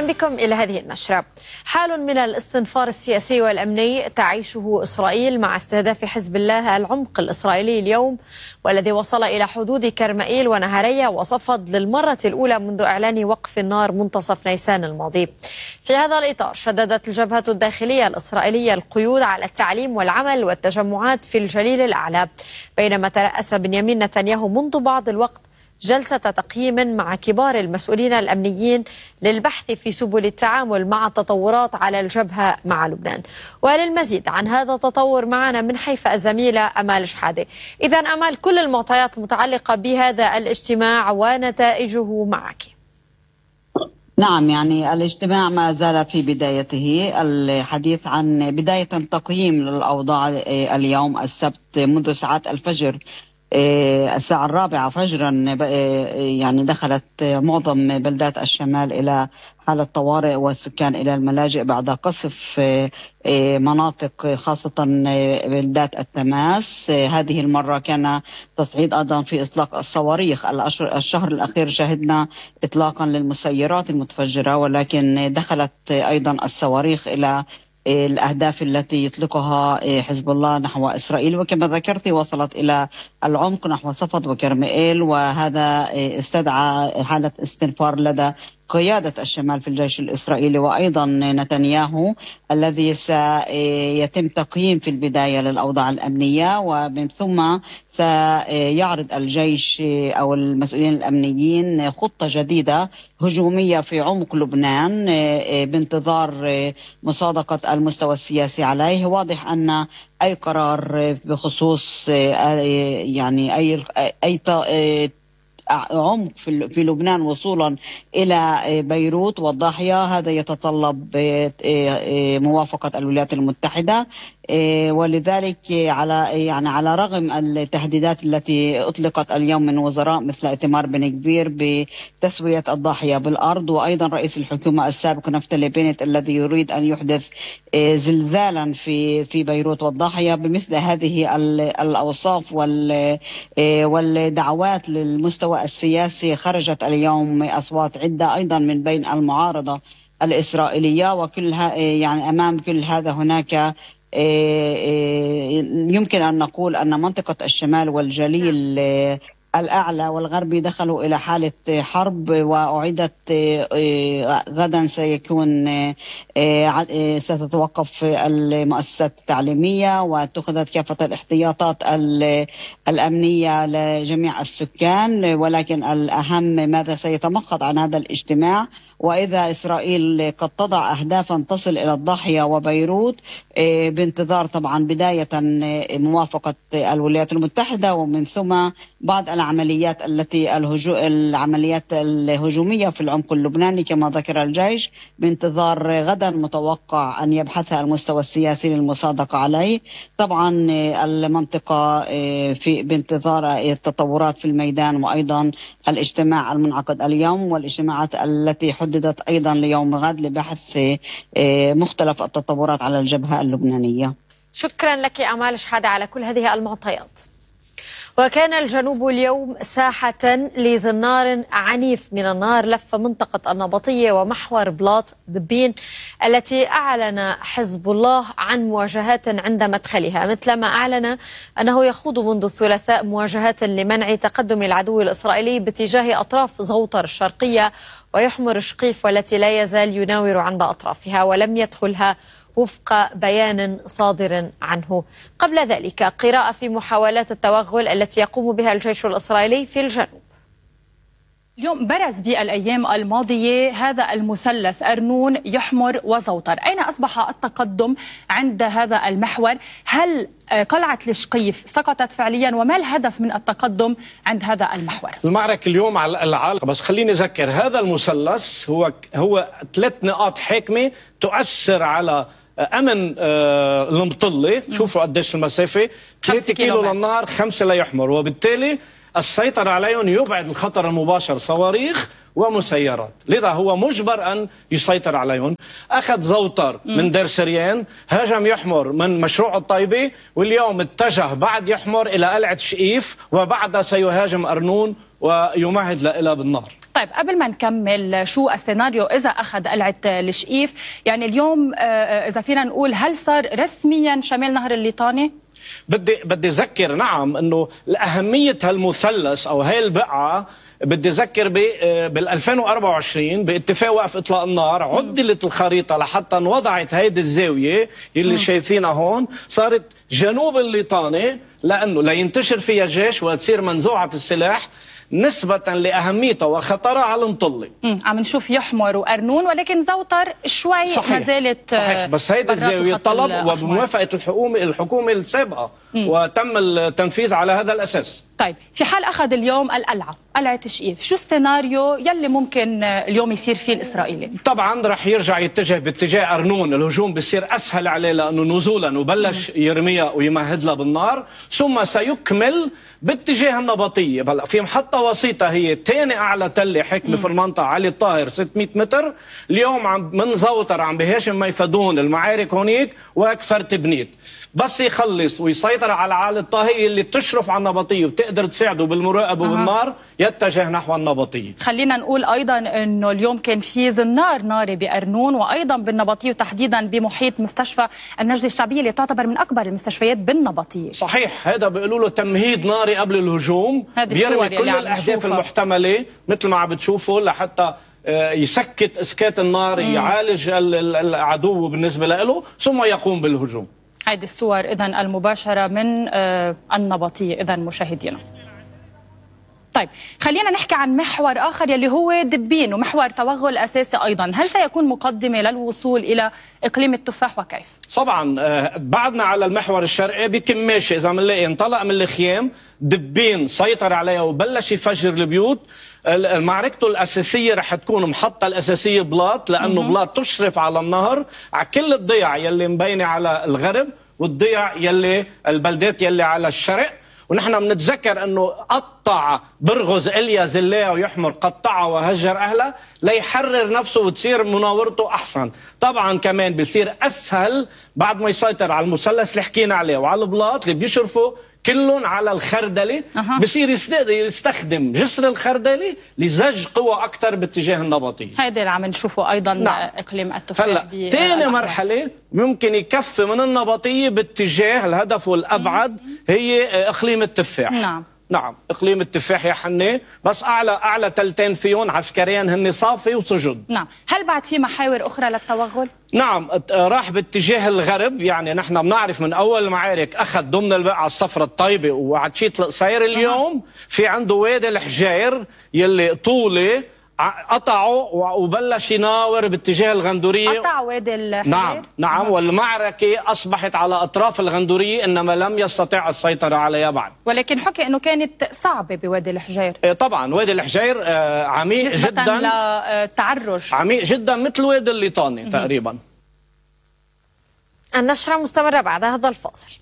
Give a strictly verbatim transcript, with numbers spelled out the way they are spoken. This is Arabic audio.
أهلا بكم إلى هذه النشرة. حال من الاستنفار السياسي والأمني تعيشه إسرائيل مع استهداف حزب الله العمق الإسرائيلي اليوم، والذي وصل إلى حدود كرمائيل ونهارية وصفد للمرة الأولى منذ إعلان وقف النار منتصف نيسان الماضي. في هذا الإطار شددت الجبهة الداخلية الإسرائيلية القيود على التعليم والعمل والتجمعات في الجليل الأعلى، بينما ترأس بنيامين نتنياهو منذ بعض الوقت جلسة تقييم مع كبار المسؤولين الأمنيين للبحث في سبل التعامل مع التطورات على الجبهة مع لبنان. وللمزيد عن هذا التطور معنا من حيفا الزميلة أمال شحادة. إذا أمال، كل المعطيات المتعلقة بهذا الاجتماع ونتائجه معك. نعم، يعني الاجتماع ما زال في بدايته، الحديث عن بداية تقييم للأوضاع اليوم السبت منذ ساعات الفجر. الساعة الرابعة فجرا يعني دخلت معظم بلدات الشمال إلى حالة طوارئ والسكان إلى الملاجئ بعد قصف مناطق خاصة بلدات التماس. هذه المرة كان تصعيد أيضا في إطلاق الصواريخ. الشهر الأخير شهدنا إطلاقا للمسيرات المتفجرة، ولكن دخلت أيضا الصواريخ إلى الأهداف التي يطلقها حزب الله نحو إسرائيل، وكما ذكرت وصلت إلى العمق نحو صفد وكرمائيل، وهذا استدعى حالة استنفار لدى قيادة الشمال في الجيش الإسرائيلي وأيضا نتنياهو، الذي سيتم تقييم في البداية للأوضاع الأمنية، ومن ثم سيعرض الجيش أو المسؤولين الأمنيين خطة جديدة هجومية في عمق لبنان بانتظار مصادقة المستوى السياسي عليه. واضح أن أي قرار بخصوص يعني أي أي عمق في لبنان وصولا إلى بيروت والضاحية هذا يتطلب موافقة الولايات المتحدة، ولذلك على يعني على رغم التهديدات التي أطلقت اليوم من وزراء مثل إتمار بن كبير بتسوية الضاحية بالأرض، وأيضا رئيس الحكومة السابق نفتالي بنت الذي يريد أن يحدث زلزالا في في بيروت والضاحية، بمثل هذه الأوصاف والدعوات للمستوى السياسي خرجت اليوم أصوات عدة أيضا من بين المعارضة الإسرائيلية، وكلها يعني أمام كل هذا هناك يمكن أن نقول أن منطقة الشمال والجليل الأعلى والغربي دخلوا إلى حالة حرب، وأعيدت غدا سيكون ستتوقف المؤسسات التعليمية، واتخذت كافة الاحتياطات الأمنية لجميع السكان. ولكن الأهم ماذا سيتمخض عن هذا الاجتماع، وإذا إسرائيل قد تضع أهدافا تصل إلى الضاحية وبيروت بانتظار طبعا بداية موافقة الولايات المتحدة، ومن ثم بعض العمليات التي الهجو العمليات الهجومية في العمق اللبناني كما ذكر الجيش، بانتظار غدا متوقع أن يبحثها المستوى السياسي للمصادقة عليه. طبعا المنطقة في بانتظار التطورات في الميدان، وأيضا الاجتماع المنعقد اليوم والاجتماعات التي حددت أيضا ليوم غد لبحث مختلف التطورات على الجبهة اللبنانية. شكرا لك أمال شحادة على كل هذه المعطيات. وكان الجنوب اليوم ساحة لزنار عنيف من النار لف منطقة النبطية ومحور بلاط دبين، التي أعلن حزب الله عن مواجهات عند مدخلها، مثلما أعلن أنه يخوض منذ الثلاثاء مواجهات لمنع تقدم العدو الإسرائيلي باتجاه أطراف زوطر الشرقية ويحمر شقيف، والتي لا يزال يناور عند أطرافها ولم يدخلها وفق بيان صادر عنه. قبل ذلك قراءة في محاولات التوغل التي يقوم بها الجيش الإسرائيلي في الجنوب. اليوم برز بالأيام الماضية هذا المثلث أرنون يحمر وزوطر. أين أصبح التقدم عند هذا المحور؟ هل قلعة الشقيف سقطت فعليا؟ وما الهدف من التقدم عند هذا المحور؟ المعركة اليوم على العالق، بس خليني أذكر هذا المثلث هو هو ثلاث نقاط حاكمة تؤثر على أمن آه المطلة. شوفوا قديش المسافة، ثلاثة كيلو للنار، خمسة ليحمر، وبالتالي السيطرة عليهم يبعد الخطر المباشر صواريخ ومسيرات، لذا هو مجبر أن يسيطر عليهم. أخذ زوطر من دير سريان، هاجم يحمر من مشروع الطيبة، واليوم اتجه بعد يحمر إلى قلعة شقيف، وبعدها سيهاجم أرنون ويمهد لها بالنهر. طيب قبل ما نكمل، شو السيناريو إذا أخذ قلعة الشقيف؟ يعني اليوم إذا فينا نقول هل صار رسميا شمال نهر الليطاني؟ بدي بدي أذكر نعم أنه الأهمية هالمثلث أو هاي البقعة، بدي أذكر بال ألفين وأربعة وعشرين باتفاق وقف إطلاق النار عدلت الخريطة لحتى انوضعت هيدي الزاوية اللي شايفينها هون، صارت جنوب الليطاني لأنه لينتشر فيها جيش وتصير منزوعة السلاح نسبة لأهميتها وخطرها على المطلة. عم نشوف يحمر وقرنون، ولكن زوطر شوي ما زالت. صحيح، بس هيدا الزاوية طلب وبموافقة الحكومة الحكومة السابقة، مم. وتم التنفيذ على هذا الأساس. طيب في حال أخذ اليوم القلعة قلعة الشقيف، شو السيناريو يلي ممكن اليوم يصير فيه الإسرائيلي؟ طبعا رح يرجع يتجه باتجاه قرنون، الهجوم بيصير أسهل عليه لأنه نزولا وبلش يرميها ويمهد لها بالنار، ثم سيكمل باتجاه النبطية. بلا في محطة وسيطة هي ثاني أعلى تلة حكمة في المنطقة، علي الطاهر ستمئة متر، اليوم عم من زوطر عم بهاشم ميفدون المعارك هونيك وكفر تبنيت، بس يخلص ويسيطر على علي الطاهر اللي بتشرف على النبطية وبتقدر تساعده بالمراقبة وبالنار، يتجه نحو النبطية. خلينا نقول أيضا أنه اليوم كان في زنار ناري بقرنون وأيضا بالنبطية، وتحديدا بمحيط مستشفى النجدة الشعبية اللي تعتبر من أكبر المستشفيات بالنبطية. صحيح، هذا بيقولوا له تمهيد ناري قبل الهجوم، بيرمي كل الأهداف المحتملة مثل ما عم بتشوفوا لحتى يسكت اسكات النار، مم. يعالج العدو بالنسبة له ثم يقوم بالهجوم. هذه الصور إذن المباشرة من النبطية إذن مشاهدينا. طيب خلينا نحكي عن محور آخر يلي هو دبين ومحور توغل أساسي أيضا، هل سيكون مقدمة للوصول إلى إقليم التفاح وكيف؟ طبعا بعدنا على المحور الشرقي بكماشة، إذا بنلاقي انطلق من الخيام دبين سيطر عليها وبلش يفجر البيوت. معركته الأساسية رح تكون محطة الأساسية بلاط، لأنه بلاط تشرف على النهر، على كل الضيع يلي مبينة على الغرب والضيع يلي البلدات يلي على الشرق. ونحن بنتذكر انه قطع برغز إليا زلاها ويحمر، قطعها وهجر اهلها ليحرر نفسه وتصير مناورته احسن. طبعا كمان بيصير اسهل بعد ما يسيطر على المثلث اللي حكينا عليه وعلى البلاط اللي بيشرفوا كلهم على الخردله، أه. بصير يستخدم جسر الخردله لزج قوى اكثر باتجاه النبطيه. هذا اللي عم نشوفه ايضا. نعم. اقليم التفاح. هلا ثاني مرحله ممكن يكفي من النبطيه باتجاه الهدف والابعد هي اقليم التفاح. نعم نعم اقليم التفاح يا حنان، بس اعلى اعلى تلتين فيهم عسكريا هن صافي وسجد. نعم، هل بعد في محاور اخرى للتوغل؟ نعم راح باتجاه الغرب، يعني نحن بنعرف من اول المعارك اخذ ضمن البقعه الصفراء الطيبه وعتشيت القصير، اليوم أه. في عنده وادي الحجير يلي طولي قطعه وبلش يناور باتجاه الغندوريه. قطع وادي الحجير؟ نعم نعم، والمعركه اصبحت على اطراف الغندوريه، انما لم يستطيع السيطره عليها بعد. ولكن حكي انه كانت صعبه بوادي الحجير. إيه طبعا وادي الحجير آه عميق جدا، للتعرج عميق جدا مثل وادي الليطاني تقريبا. النشره مستمره بعد هذا الفاصل.